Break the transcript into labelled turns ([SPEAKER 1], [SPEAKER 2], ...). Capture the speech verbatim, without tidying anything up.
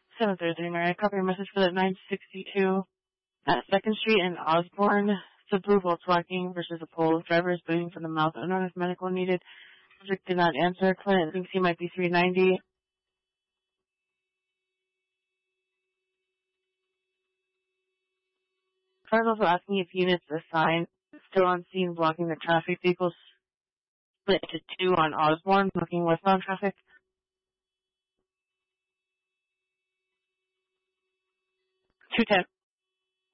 [SPEAKER 1] seven thirty-three, Mary. Copy your message for the nine sixty-two at second Street in Osborne. It's a blue Volkswagen versus a pole. Driver is bleeding from the mouth. Unknown if medical needed. Subject did not answer. Client thinks he might be three ninety. Car is also asking if units assigned still on scene blocking the traffic. Vehicles split to two on Osborne, looking westbound traffic. two ten.